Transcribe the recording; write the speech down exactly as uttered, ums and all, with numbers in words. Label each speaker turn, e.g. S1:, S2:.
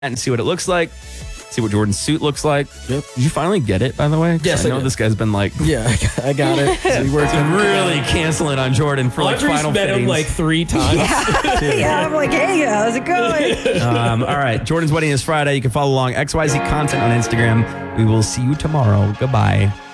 S1: and see what it looks like. See what Jordan's suit looks like.
S2: Yep.
S1: Did you finally get it, by the way?
S2: Yes,
S1: I
S2: I
S1: know
S2: did.
S1: this guy's been like,
S2: Yeah, I got, I got it. So we worked
S1: been really canceling on Jordan for like
S2: Audrey's
S1: final
S2: met him
S1: fittings.
S2: like three times.
S3: Yeah, I'm like, hey, how's it going?
S1: um, all right, Jordan's wedding is Friday. You can follow along X Y Z content on Instagram. We will see you tomorrow. Goodbye.